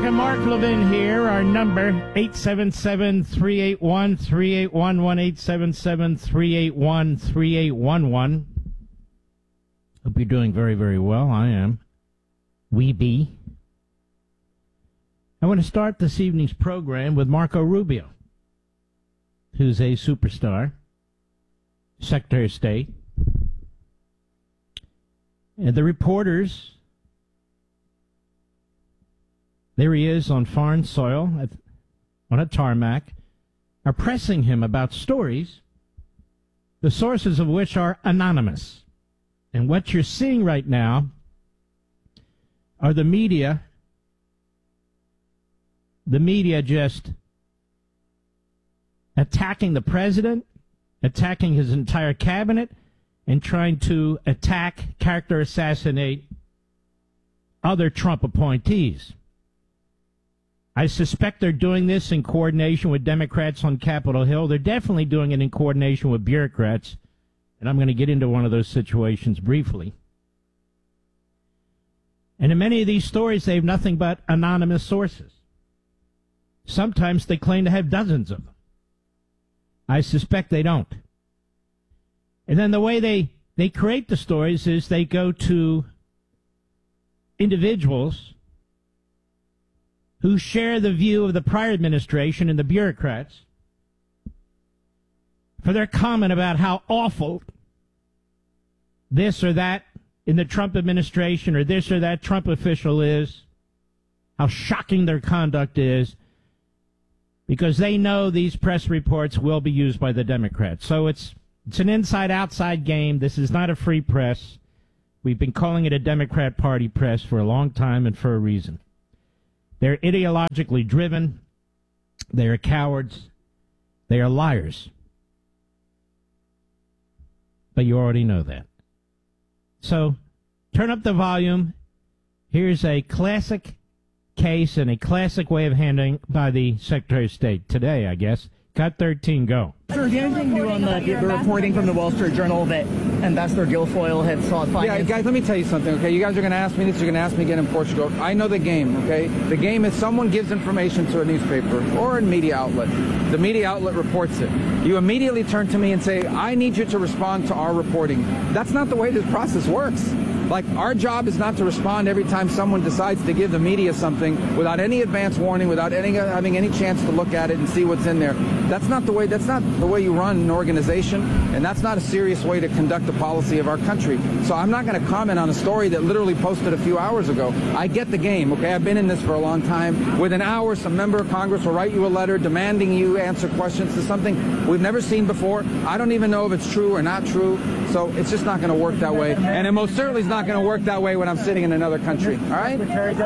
America, Mark Levin here. Our number, 877-381-3811, 1-877-381-3811. Hope you're doing very, very well. I am. We be. I want to start this evening's program with Marco Rubio, who's a superstar, Secretary of State. And the reporters, there he is on foreign soil, on a tarmac, are pressing him about stories, the sources of which are anonymous. And what you're seeing right now are the media just attacking the president, attacking his entire cabinet, and trying to attack, character assassinate other Trump appointees. I suspect they're doing this in coordination with Democrats on Capitol Hill. They're definitely doing it in coordination with bureaucrats, and I'm going to get into one of those situations briefly. And in many of these stories, they have nothing but anonymous sources. Sometimes they claim to have dozens of them. I suspect they don't. And then the way they create the stories is they go to individuals who share the view of the prior administration and the bureaucrats for their comment about how awful this or that in the Trump administration or this or that Trump official is, how shocking their conduct is, because they know these press reports will be used by the Democrats. So it's an inside-outside game. This is not a free press. We've been calling it a Democrat Party press for a long time and for a reason. They're ideologically driven. They are cowards. They are liars. But you already know that. So turn up the volume. Here's a classic case and a classic way of handling by the Secretary of State today, I guess. Cut 13, go. Sir, is there anything new on the reporting from the Wall Street Journal that Ambassador Guilfoyle had sought finance? Yeah, guys, let me tell you something, okay? You guys are going to ask me this, you're going to ask me again in Portugal. I know the game, okay? The game is someone gives information to a newspaper or a media outlet. The media outlet reports it. You immediately turn to me and say, I need you to respond to our reporting. That's not the way this process works. Like, our job is not to respond every time someone decides to give the media something without any advance warning, without having any chance to look at it and see what's in there. That's not the way you run an organization, and that's not a serious way to conduct the policy of our country. So I'm not going to comment on a story that literally posted a few hours ago. I get the game, okay? I've been in this for a long time. Within hours, some member of Congress will write you a letter demanding you answer questions to something we've never seen before. I don't even know if it's true or not true. So it's just not going to work that way. And it most certainly is not going to work that way when I'm sitting in another country. All right?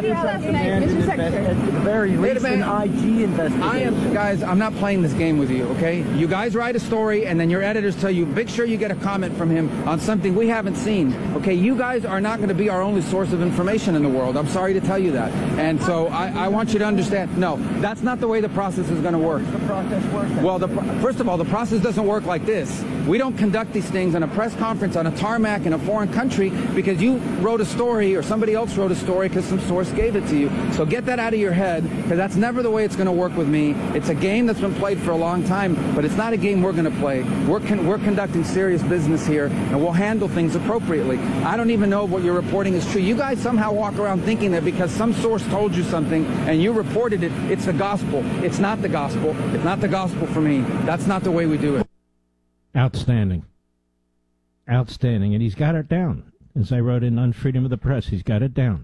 Mr. Secretary. At the very least, an IG investigation. Guys, I'm not playing this game with you, okay? You guys write a story, and then your editors tell you, make sure you get a comment from him on something we haven't seen. Okay, you guys are not going to be our only source of information in the world. I'm sorry to tell you that. And so I want you to understand, no, that's not the way the process is going to work. How does the process work? Well, first of all, the process doesn't work like this. We don't conduct these things in a press conference on a tarmac in a foreign country because you wrote a story or somebody else wrote a story because some source gave it to you. So get that out of your head, because that's never the way it's going to work with me. It's a game that's been played for a long time, but it's not a game we're going to play. We're conducting serious business here, and we'll handle things appropriately. I don't even know if what you're reporting is true. You guys somehow walk around thinking that because some source told you something and you reported it, it's the gospel. It's not the gospel. It's not the gospel for me. That's not the way we do it. Outstanding. Outstanding. And he's got it down. As I wrote in on Freedom of the Press, he's got it down.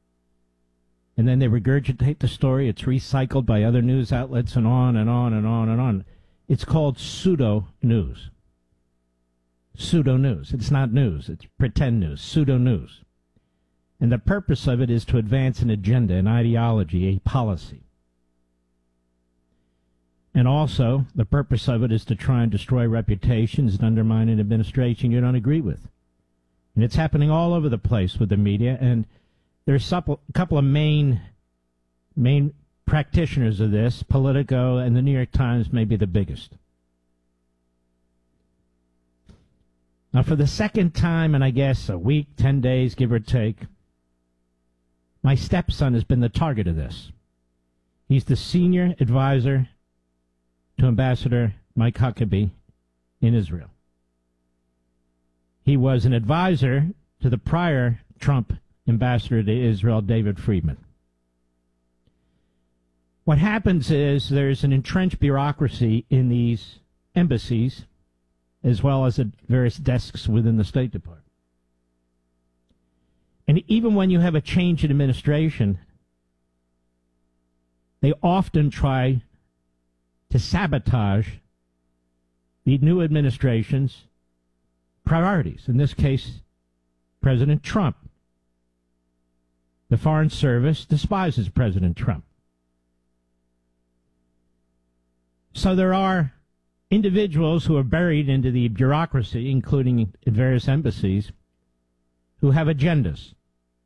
And then they regurgitate the story. It's recycled by other news outlets and on and on and on and on. It's called pseudo-news. Pseudo-news. It's not news. It's pretend news. Pseudo-news. And the purpose of it is to advance an agenda, an ideology, a policy. And also, the purpose of it is to try and destroy reputations and undermine an administration you don't agree with. And it's happening all over the place with the media, and there's a couple of main practitioners of this. Politico and the New York Times may be the biggest. Now, for the second time in, I guess, a week, 10 days, give or take, my stepson has been the target of this. He's the senior advisor to Ambassador Mike Huckabee in Israel. He was an advisor to the prior Trump ambassador to Israel, David Friedman. What happens is there's an entrenched bureaucracy in these embassies, as well as at various desks within the State Department. And even when you have a change in administration, they often try to sabotage the new administration's priorities. In this case, President Trump. The Foreign Service despises President Trump. So there are individuals who are buried into the bureaucracy, including at various embassies, who have agendas.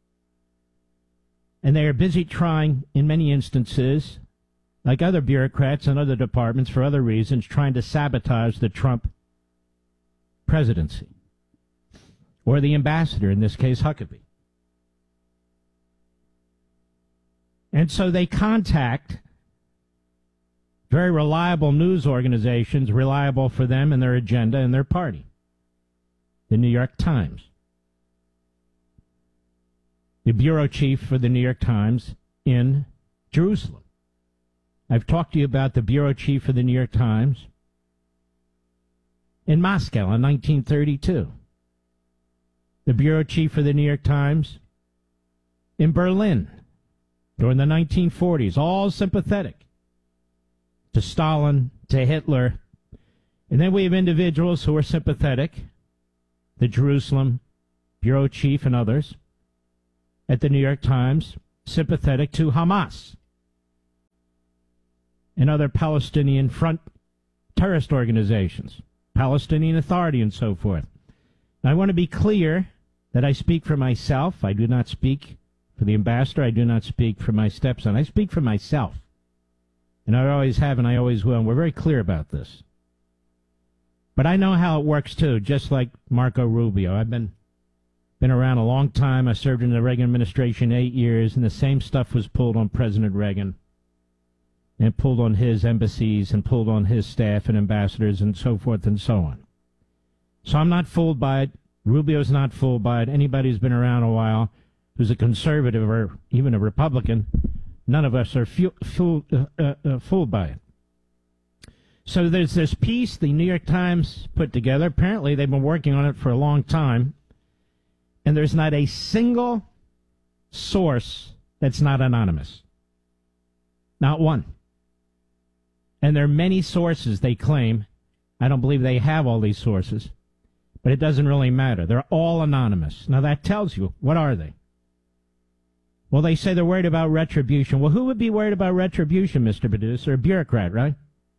And they are busy trying, in many instances, like other bureaucrats and other departments for other reasons, trying to sabotage the Trump presidency. Or the ambassador, in this case, Huckabee. And so they contact very reliable news organizations, reliable for them and their agenda and their party. The New York Times. The bureau chief for the New York Times in Jerusalem. I've talked to you about the bureau chief for the New York Times in Moscow in 1932. The bureau chief for the New York Times in Berlin during the 1940s, all sympathetic to Stalin, to Hitler. And then we have individuals who are sympathetic, the Jerusalem bureau chief and others at the New York Times, sympathetic to Hamas and other Palestinian Front terrorist organizations, Palestinian Authority and so forth. Now, I want to be clear that I speak for myself. I do not speak for the ambassador. I do not speak for my stepson. I speak for myself. And I always have and I always will. And we're very clear about this. But I know how it works, too, just like Marco Rubio. I've been around a long time. I served in the Reagan administration 8 years, and the same stuff was pulled on President Reagan and pulled on his embassies and pulled on his staff and ambassadors and so forth and so on. So I'm not fooled by it. Rubio's not fooled by it. Anybody who's been around a while who's a conservative or even a Republican, none of us are fooled by it. So there's this piece the New York Times put together. Apparently they've been working on it for a long time. And there's not a single source that's not anonymous. Not one. And there are many sources they claim. I don't believe they have all these sources. But it doesn't really matter. They're all anonymous. Now that tells you, what are they? Well, they say they're worried about retribution. Well, who would be worried about retribution, Mr. Producer? A bureaucrat, right?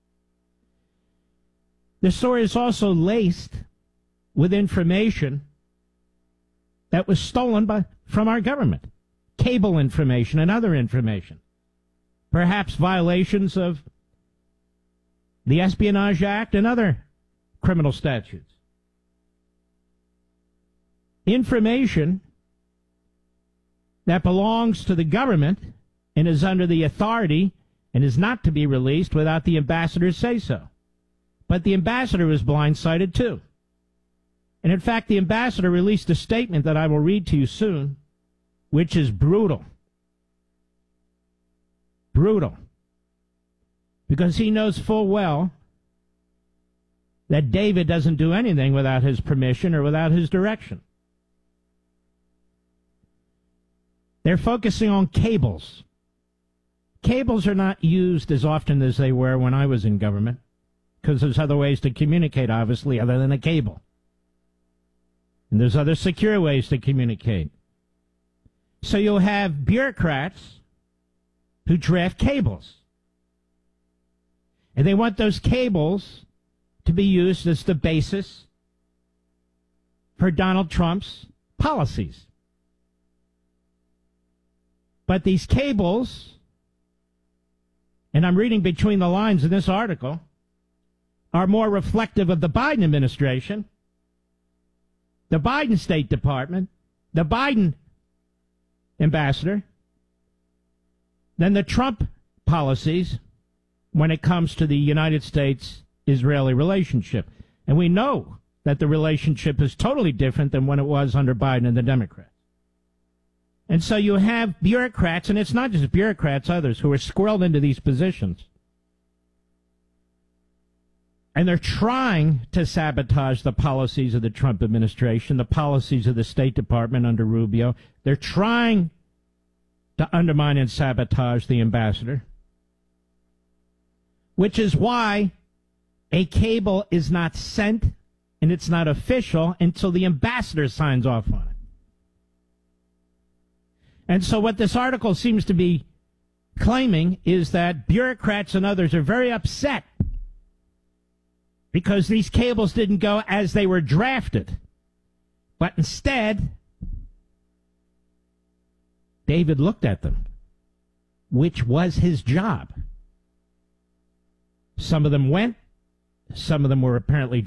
The story is also laced with information that was stolen from our government. Cable information and other information. Perhaps violations of the Espionage Act and other criminal statutes. Information that belongs to the government and is under the authority and is not to be released without the ambassador's say-so. But the ambassador was blindsided too. And in fact, the ambassador released a statement that I will read to you soon, which is brutal. Brutal. Because he knows full well that David doesn't do anything without his permission or without his direction. They're focusing on cables. Cables are not used as often as they were when I was in government, because there's other ways to communicate, obviously, other than a cable. And there's other secure ways to communicate. So you'll have bureaucrats who draft cables. And they want those cables to be used as the basis for Donald Trump's policies. But these cables, and I'm reading between the lines in this article, are more reflective of the Biden administration, the Biden State Department, the Biden ambassador, than the Trump policies when it comes to the United States-Israeli relationship. And we know that the relationship is totally different than when it was under Biden and the Democrats. And so you have bureaucrats, and it's not just bureaucrats, others, who are squirreled into these positions. And they're trying to sabotage the policies of the Trump administration, the policies of the State Department under Rubio. They're trying to undermine and sabotage the ambassador, which is why a cable is not sent and it's not official until the ambassador signs off on it. And so what this article seems to be claiming is that bureaucrats and others are very upset because these cables didn't go as they were drafted. But instead, David looked at them, which was his job. Some of them went. Some of them were apparently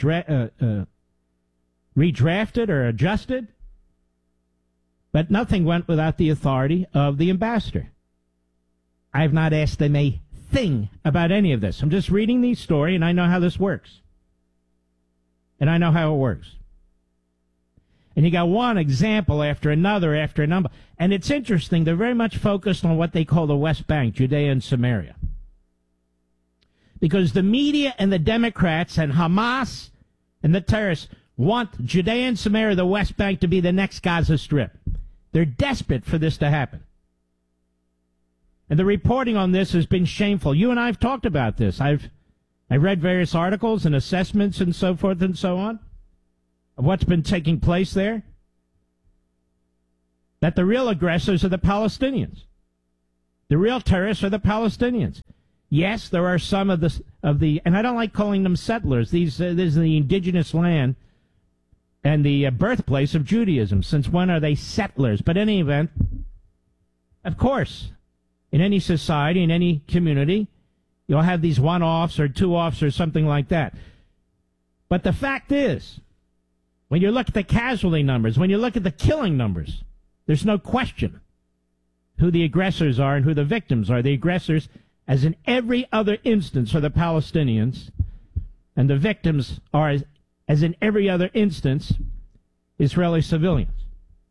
redrafted or adjusted. But nothing went without the authority of the ambassador. I have not asked them a thing about any of this. I'm just reading the story, and I know how this works. And I know how it works. And you got one example after another after another. And it's interesting, they're very much focused on what they call the West Bank, Judea and Samaria. Because the media and the Democrats and Hamas and the terrorists want Judea and Samaria, the West Bank, to be the next Gaza Strip. They're desperate for this to happen. And the reporting on this has been shameful. You and I have talked about this. I read various articles and assessments and so forth and so on of what's been taking place there. That the real aggressors are the Palestinians. The real terrorists are the Palestinians. Yes, there are some of the, and I don't like calling them settlers. This is the indigenous land and the birthplace of Judaism. Since when are they settlers? But in any event, of course, in any society, in any community, you'll have these one-offs or two-offs or something like that. But the fact is, when you look at the casualty numbers, when you look at the killing numbers, there's no question who the aggressors are and who the victims are. The aggressors, as in every other instance, are the Palestinians, and the victims are, as in every other instance, Israeli civilians.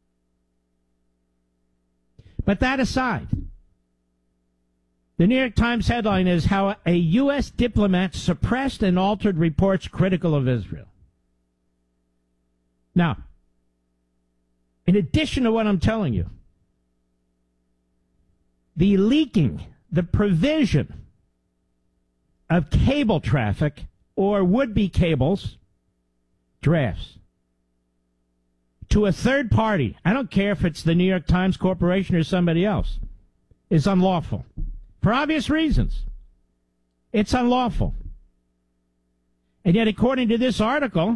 But that aside, the New York Times headline is how a U.S. diplomat suppressed and altered reports critical of Israel. Now, in addition to what I'm telling you, the leaking, the provision of cable traffic or would-be cables drafts to a third party, I don't care if it's the New York Times Corporation or somebody else, is unlawful. For obvious reasons. It's unlawful. And yet, according to this article,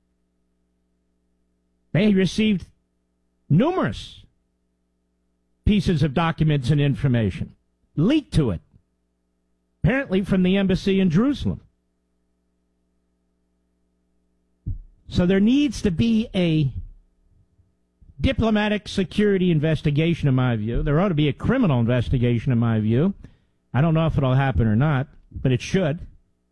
they received numerous pieces of documents and information leaked to it, apparently from the embassy in Jerusalem. So there needs to be a diplomatic security investigation, in my view. There ought to be a criminal investigation, in my view. I don't know if it'll happen or not, but it should.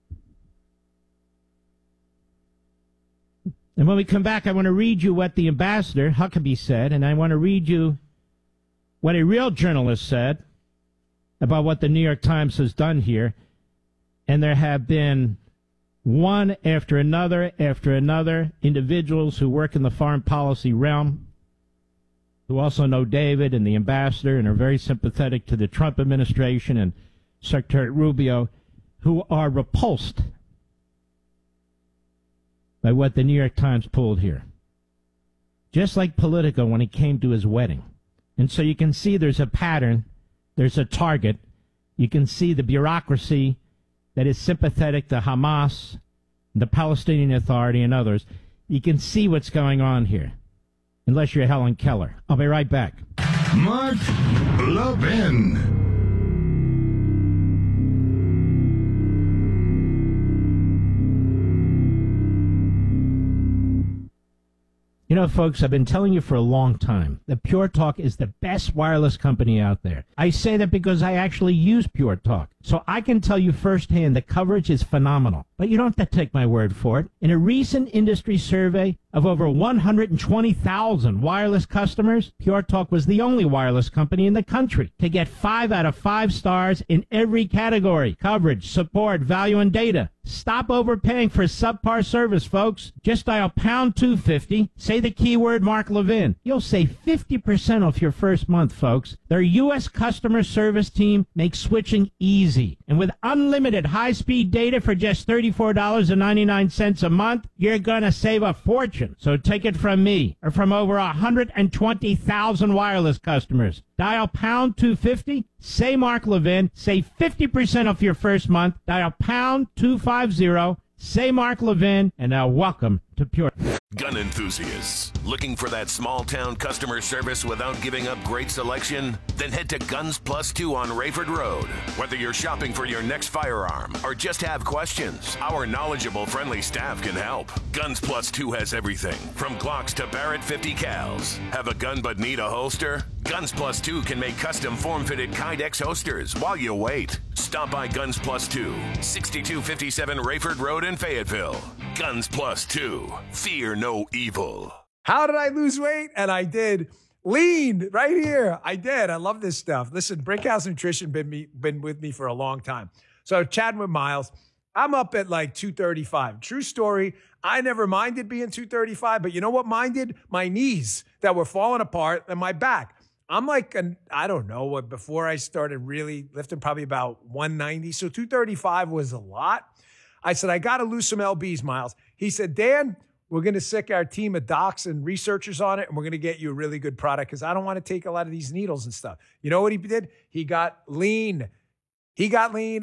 And when we come back, I want to read you what the ambassador, Huckabee, said, and I want to read you what a real journalist said about what the New York Times has done here. And there have been one after another individuals who work in the foreign policy realm, who also know David and the ambassador and are very sympathetic to the Trump administration and Secretary Rubio, who are repulsed by what the New York Times pulled here. Just like Politico when he came to his wedding. And so you can see there's a pattern, there's a target. You can see the bureaucracy that is sympathetic to Hamas, the Palestinian Authority, and others. You can see what's going on here, unless you're Helen Keller. I'll be right back. Mark Levin. You know, folks, I've been telling you for a long time that Pure Talk is the best wireless company out there. I say that because I actually use Pure Talk. So I can tell you firsthand the coverage is phenomenal. But you don't have to take my word for it. In a recent industry survey of over 120,000 wireless customers, Pure Talk was the only wireless company in the country to get 5 out of 5 stars in every category: coverage, support, value, and data. Stop overpaying for subpar service, folks. Just dial pound 250, say the keyword Mark Levin. You'll save 50% off your first month, folks. Their U.S. customer service team makes switching easy. And with unlimited high-speed data for just $34.99 a month, you're going to save a fortune. So take it from me, or from over 120,000 wireless customers. Dial pound 250, say Mark Levin, save 50% off your first month. Dial pound 250, say Mark Levin, and now welcome to Pure. Gun enthusiasts, looking for that small-town customer service without giving up great selection? Then head to Guns Plus 2 on Rayford Road. Whether you're shopping for your next firearm or just have questions, our knowledgeable, friendly staff can help. Guns Plus 2 has everything from Glocks to Barrett 50 cals. Have a gun but need a holster? Guns Plus 2 can make custom form-fitted Kydex holsters while you wait. Stop by Guns Plus 2, 6257 Rayford Road in Fayetteville. Guns Plus 2. Fear no evil. How did I lose weight? And I did. Lean right here. I did. I love this stuff. Listen, Brinkhouse Nutrition been with me for a long time. So chatting with Miles, I'm up at like 235. True story. I never minded being 235, but you know what minded? My knees that were falling apart and my back. I'm like, I don't know, before I started really lifting, probably about 190. So 235 was a lot. I said, I got to lose some LBs, Miles. He said, Dan, we're going to sick our team of docs and researchers on it, and we're going to get you a really good product because I don't want to take a lot of these needles and stuff. You know what he did? He got lean.